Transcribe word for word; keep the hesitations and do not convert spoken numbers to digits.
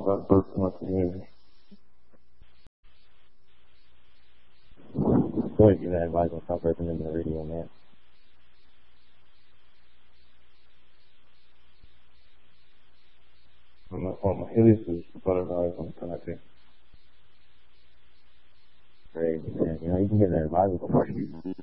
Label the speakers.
Speaker 1: about first month community. Go ahead, give that advice on stop representing the radio, man. On my, on my, at least it's butterflies on the content. Crazy, man. You know, you can get that advice before you